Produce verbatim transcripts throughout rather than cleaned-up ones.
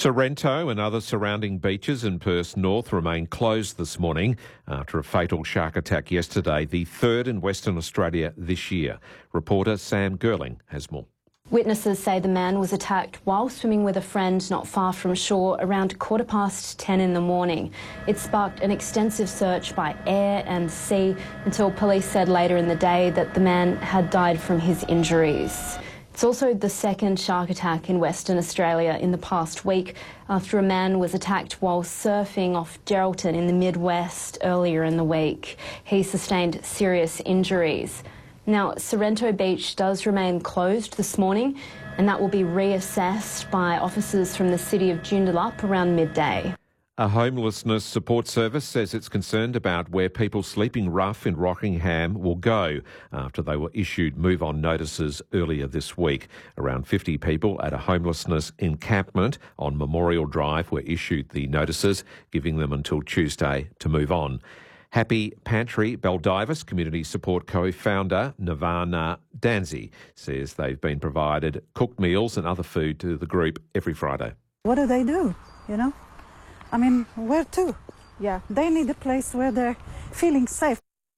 Sorrento and other surrounding beaches in Perth North remain closed this morning after a fatal shark attack yesterday, the third in Western Australia this year. Reporter Sam Gerling has more. Witnesses say the man was attacked while swimming with a friend not far from shore around quarter past ten in the morning. It sparked an extensive search by air and sea until police said later in the day that the man had died from his injuries. It's also the second shark attack in Western Australia in the past week after a man was attacked while surfing off Geraldton in the Midwest earlier in the week. He sustained serious injuries. Now, Sorrento Beach does remain closed this morning, and that will be reassessed by officers from the city of Joondalup around midday. A homelessness support service says it's concerned about where people sleeping rough in Rockingham will go after they were issued move-on notices earlier this week. Around fifty people at a homelessness encampment on Memorial Drive were issued the notices, giving them until Tuesday to move on. Happy Pantry Baldivis Community Support co-founder Nirvana Danzi says they've been provided cooked meals and other food to the group every Friday. What do they do, you know? I mean, where to? Yeah, they need a place where they're feeling safe.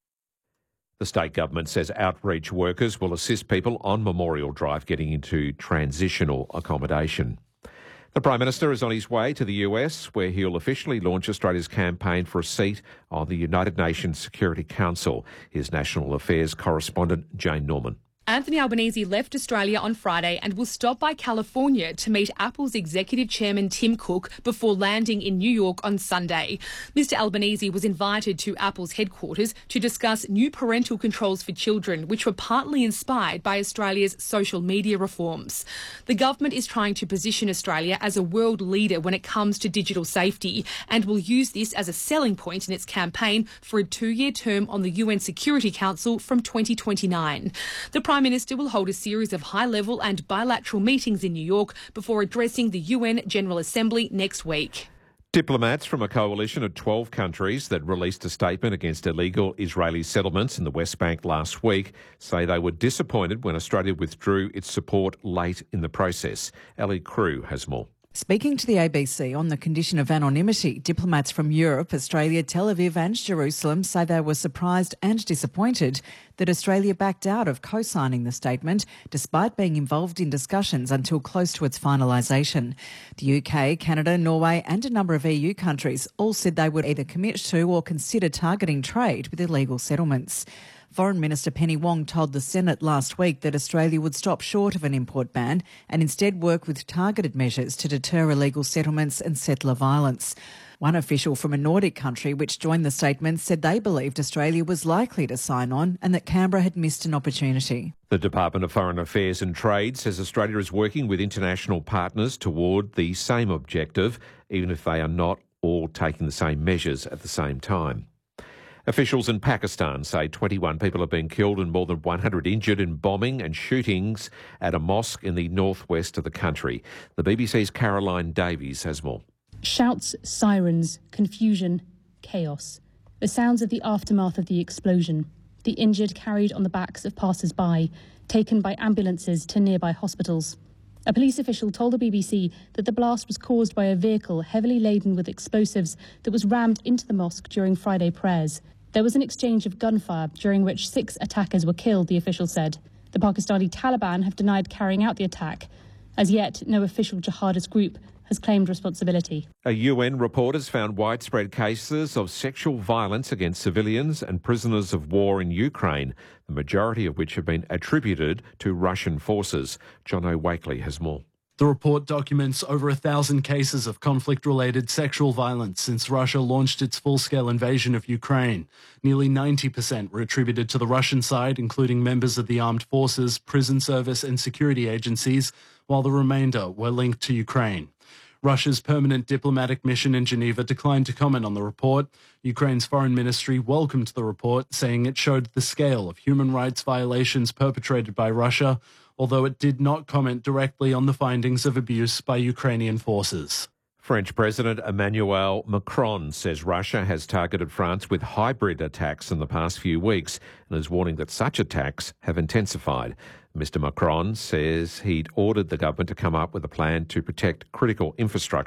The state government says outreach workers will assist people on Memorial Drive getting into transitional accommodation. The Prime Minister is on his way to the U S, where he'll officially launch Australia's campaign for a seat on the United Nations Security Council. Here's National Affairs correspondent Jane Norman. Anthony Albanese left Australia on Friday and will stop by California to meet Apple's executive chairman Tim Cook before landing in New York on Sunday. Mister Albanese was invited to Apple's headquarters to discuss new parental controls for children, which were partly inspired by Australia's social media reforms. The government is trying to position Australia as a world leader when it comes to digital safety and will use this as a selling point in its campaign for a two-year term on the U N Security Council from twenty twenty-nine. The Prime Minister will hold a series of high-level and bilateral meetings in New York before addressing the U N General Assembly next week. Diplomats from a coalition of twelve countries that released a statement against illegal Israeli settlements in the West Bank last week say they were disappointed when Australia withdrew its support late in the process. Ellie Crew has more. Speaking to the A B C on the condition of anonymity, diplomats from Europe, Australia, Tel Aviv and Jerusalem say they were surprised and disappointed that Australia backed out of co-signing the statement despite being involved in discussions until close to its finalisation. The U K, Canada, Norway and a number of E U countries all said they would either commit to or consider targeting trade with illegal settlements. Foreign Minister Penny Wong told the Senate last week that Australia would stop short of an import ban and instead work with targeted measures to deter illegal settlements and settler violence. One official from a Nordic country which joined the statement said they believed Australia was likely to sign on and that Canberra had missed an opportunity. The Department of Foreign Affairs and Trade says Australia is working with international partners toward the same objective, even if they are not all taking the same measures at the same time. Officials in Pakistan say twenty-one people have been killed and more than one hundred injured in bombing and shootings at a mosque in the northwest of the country. The B B C's Caroline Davies has more. Shouts, sirens, confusion, chaos. The sounds of the aftermath of the explosion. The injured carried on the backs of passers-by, taken by ambulances to nearby hospitals. A police official told the B B C that the blast was caused by a vehicle heavily laden with explosives that was rammed into the mosque during Friday prayers. There was an exchange of gunfire during which six attackers were killed, the official said. The Pakistani Taliban have denied carrying out the attack. As yet, no official jihadist group has claimed responsibility. A U N report has found widespread cases of sexual violence against civilians and prisoners of war in Ukraine, the majority of which have been attributed to Russian forces. John O'Wakely has more. The report documents over a thousand cases of conflict-related sexual violence since Russia launched its full-scale invasion of Ukraine. Nearly ninety percent were attributed to the Russian side, including members of the armed forces, prison service and security agencies, while the remainder were linked to Ukraine. Russia's permanent diplomatic mission in Geneva declined to comment on the report. Ukraine's foreign ministry welcomed the report, saying it showed the scale of human rights violations perpetrated by Russia, although it did not comment directly on the findings of abuse by Ukrainian forces. French President Emmanuel Macron says Russia has targeted France with hybrid attacks in the past few weeks and is warning that such attacks have intensified. Mister Macron says he'd ordered the government to come up with a plan to protect critical infrastructure